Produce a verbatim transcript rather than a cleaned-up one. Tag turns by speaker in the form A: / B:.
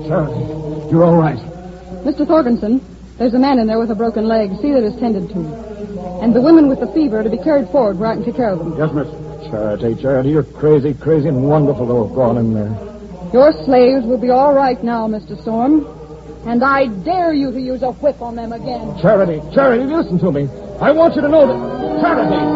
A: Charity, you're all right.
B: Mister Thorgensen, there's a man in there with a broken leg. See that it's tended to. And the women with the fever are to be carried forward where I can take care of them.
A: Yes, miss. Charity, Charity, you're crazy, crazy and wonderful to have gone in there.
B: Your slaves will be all right now, Mister Storm. And I dare you to use a whip on them again.
A: Charity, Charity, listen to me. I want you to know that... Charity!